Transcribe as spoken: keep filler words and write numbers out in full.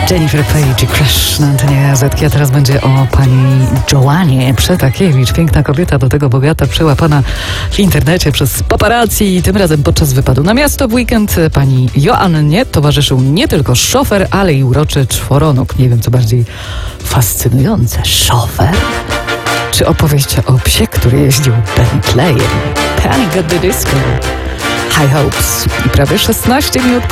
Jennifer Page i Crash na antenie A Z K, a teraz będzie o pani Joannie Przetakiewicz. Piękna kobieta, do tego bogata, przełapana w internecie przez paparazzi i tym razem podczas wypadu na miasto w weekend pani Joannie towarzyszył nie tylko szofer, ale i uroczy czworonóg. Nie wiem, co bardziej fascynujące, szofer czy opowieść o psie, który jeździł Bentleyem. Panic at the Disco. High Hopes i prawie szesnaście minut